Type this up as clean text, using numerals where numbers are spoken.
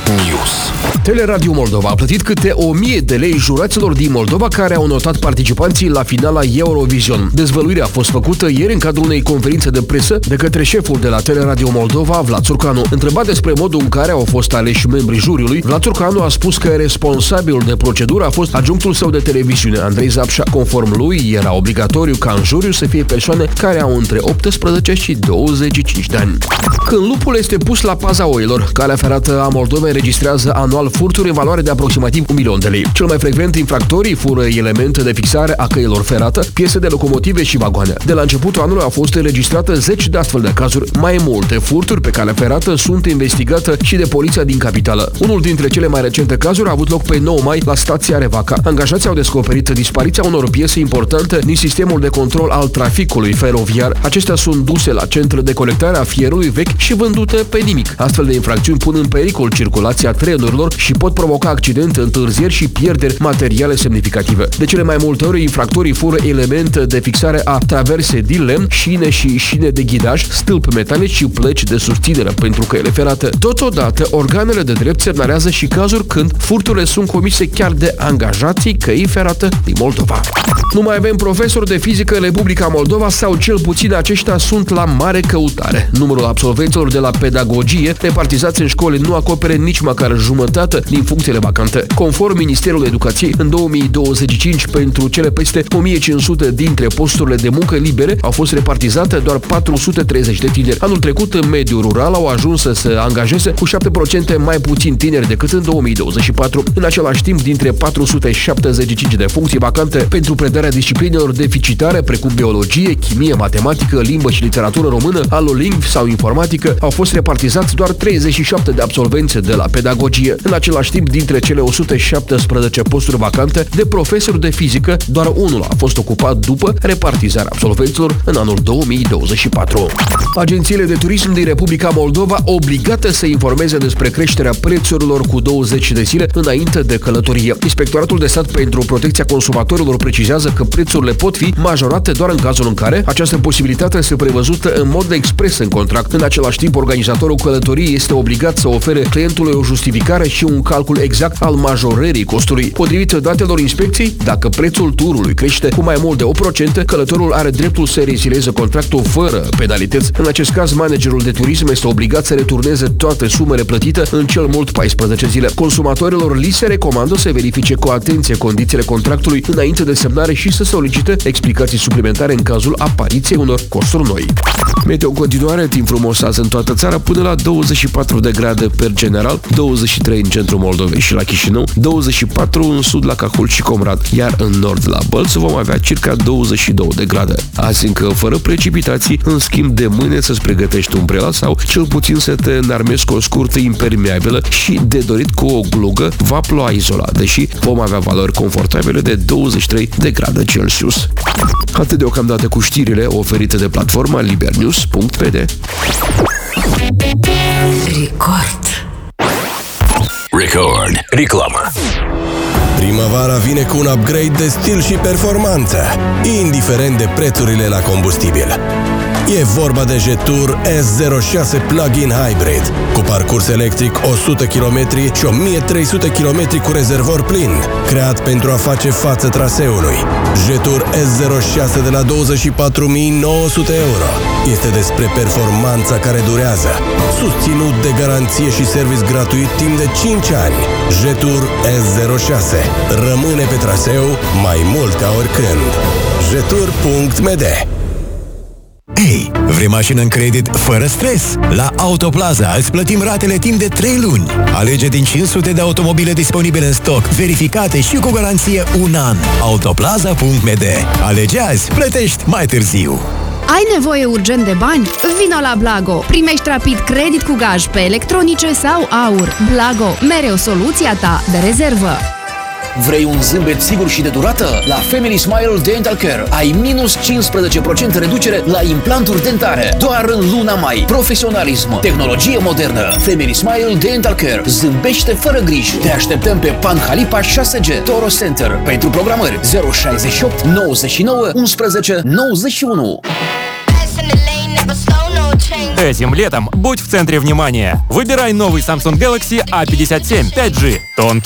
News. Teleradio Moldova a plătit câte 1000 de lei juraților din Moldova care au notat participanții la finala Eurovision. Dezvăluirea a fost făcută ieri în cadrul unei conferințe de presă de către șeful de la Teleradio Moldova, Vlad Țurcanu. Întrebat despre modul în care au fost aleși membrii juriului, Vlad Țurcanu a spus că responsabilul de procedură a fost adjunctul său de televiziune, Andrei Zapșa. Conform lui, era obligatoriu ca în juriu să fie persoane care au între 18 și 25 de ani. Când lupul este pus la paza oilor, Calea Ferată a Moldovei înregistrează anual furturi în valoare de aproximativ 1 milion de lei. Cel mai frecvent, infractorii fură elemente de fixare a căilor ferată, piese de locomotive și vagoane. De la începutul anului au fost înregistrate 10 de astfel de cazuri. Mai multe furturi pe calea ferată sunt investigate și de poliția din capitală. Unul dintre cele mai recente cazuri a avut loc pe 9 mai la stația Revaca. Angajații au descoperit dispariția unor piese importante din sistemul de control al traficului feroviar. Acestea sunt duse la centre de colectare a fierului vechi și vândute pe nimic. Astfel de infracțiuni pun în pericol circulația trenurilor și pot provoca accidente, întârzieri și pierderi materiale semnificative. De cele mai multe ori, infractorii fură elemente de fixare a traverse din lemn, șine și șine de ghidaj, stâlpi metalici și plăci de susținere pentru căile ferate. Totodată, organele de drept semnalează și cazuri când furturile sunt comise chiar de angajații căii ferate din Moldova. Nu mai avem profesori de fizică în Republica Moldova sau cel puțin aceștia sunt la mare căutare. Numărul absolvenților de la pedagogie repartizați în școli nu acopere nici măcar jumătate din funcțiile vacante. Conform Ministerului Educației, în 2025, pentru cele peste 1500 dintre posturile de muncă libere au fost repartizate doar 430 de tineri. Anul trecut, în mediul rural, au ajuns să se angajeze cu 7% mai puțin tineri decât în 2024. În același timp, dintre 475 de funcții vacante pentru predarea disciplinelor deficitare, precum biologie, chimie, matematică, limbă și literatură română, alolingvi sau informatică, au fost repartizați doar 37 de absolvenți de la pedagogie. În același timp, dintre cele 117 posturi vacante de profesori de fizică, doar unul a fost ocupat după repartizarea absolvenților în anul 2024. Agențiile de turism din Republica Moldova obligate să informeze despre creșterea prețurilor cu 20 de zile înainte de călătorie. Inspectoratul de Stat pentru Protecția Consumatorilor precizează că prețurile pot fi majorate doar în cazul în care această posibilitate este prevăzută în mod expres în contract. În același timp, organizatorul călătoriei este obligat să ofere clientului o justificare și un calcul exact al majorării costului. Potrivit datelor inspecției, dacă prețul turului crește cu mai mult de 8%, călătorul are dreptul să rezilieze contractul fără penalități. În acest caz, managerul de turism este obligat să returneze toate sumele plătite în cel mult 14 zile. Consumatorilor li se recomandă să verifice cu atenție condițiile contractului înainte de semnare și să solicite explicații suplimentare în cazul apariției unor costuri noi. Meteo în continuare, timp frumos azi în toată țara, până la 24 de grade per general, 23 în centrul Moldovei și la Chișinău, 24 în sud la Cahul și Comrat, iar în nord la Bălți vom avea circa 22 de grade. Azi încă fără precipitații, în schimb de mâine să-ți pregătești umbrela sau cel puțin să te înarmezi cu o scurtă impermeabilă și de dorit cu o glugă va ploua izolat, deși vom avea valori confortabile de 23 de grade Celsius. Atât deocamdată cu știrile oferite de platforma libernews.pd. Record. Reclamă. Primăvara vine cu un upgrade de stil și performanță, indiferent de prețurile la combustibil. E vorba de Jetour S06 Plug-in Hybrid, cu parcurs electric 100 km și 1300 km cu rezervor plin, creat pentru a face față traseului. Jetour S06 de la 24.900 euro. Este despre performanța care durează, susținut de garanție și service gratuit timp de 5 ani. Jetour S06 rămâne pe traseu mai mult ca oricând. Jetour.md. Ei, vrei mașină în credit fără stres? La Autoplaza îți plătim ratele timp de 3 luni. Alege din 500 de automobile disponibile în stoc, verificate și cu garanție 1 an. Autoplaza.md. Alege azi, plătești mai târziu. Ai nevoie urgent de bani? Vino la Blago! Primești rapid credit cu gaj pe electronice sau aur. Blago, mereu soluția ta de rezervă. Vrei un zâmbet sigur și de durată? La Family Smile Dental Care ai minus 15% reducere la implanturi dentare. Doar în luna mai. Profesionalism, tehnologie modernă. Family Smile Dental Care. Zâmbește fără griji. Te așteptăm pe Panhalipa 6G Toro Center. Pentru programări 068 99 11 91. Этим летом будь в центре внимания. Выбирай новый Samsung Galaxy A57 5G. Тонкий